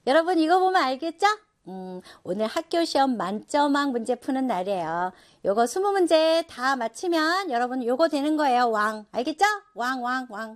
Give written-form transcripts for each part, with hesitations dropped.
여러분 이거 보면 알겠죠? 오늘 학교 시험 만점왕 문제 푸는 날이에요. 요거 20문제 다 맞히면 여러분 요거 되는 거예요. 왕. 알겠죠? 왕, 왕, 왕.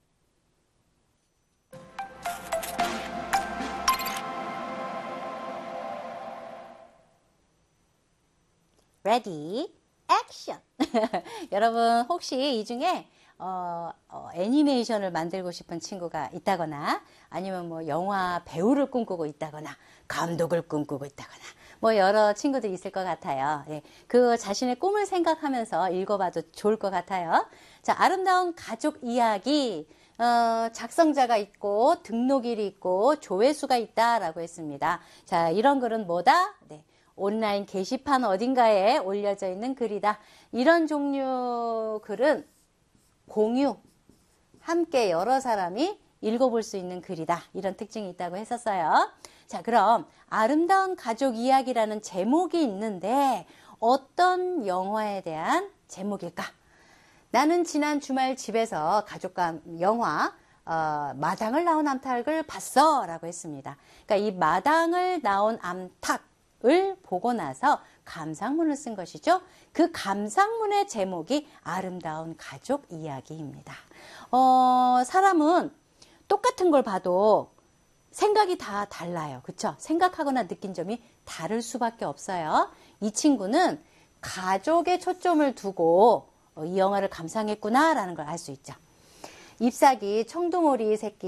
Ready, action. 여러분 혹시 이 중에 애니메이션을 만들고 싶은 친구가 있다거나 아니면 뭐 영화 배우를 꿈꾸고 있다거나 감독을 꿈꾸고 있다거나 뭐 여러 친구들이 있을 것 같아요. 예, 그 자신의 꿈을 생각하면서 읽어봐도 좋을 것 같아요. 자, 아름다운 가족 이야기. 작성자가 있고 등록일이 있고 조회수가 있다라고 했습니다. 자, 이런 글은 뭐다? 네. 온라인 게시판 어딘가에 올려져 있는 글이다. 이런 종류 글은 공유, 함께 여러 사람이 읽어볼 수 있는 글이다. 이런 특징이 있다고 했었어요. 자, 그럼 아름다운 가족 이야기라는 제목이 있는데 어떤 영화에 대한 제목일까? 나는 지난 주말 집에서 가족과 영화 마당을 나온 암탉을 봤어 라고 했습니다. 그러니까 이 마당을 나온 암탉을 보고 나서 감상문을 쓴 것이죠. 그 감상문의 제목이 아름다운 가족 이야기입니다. 사람은 똑같은 걸 봐도 생각이 다 달라요. 그쵸? 생각하거나 느낀 점이 다를 수밖에 없어요. 이 친구는 가족에 초점을 두고 이 영화를 감상했구나 라는 걸 알 수 있죠. 잎사귀 청둥오리 새끼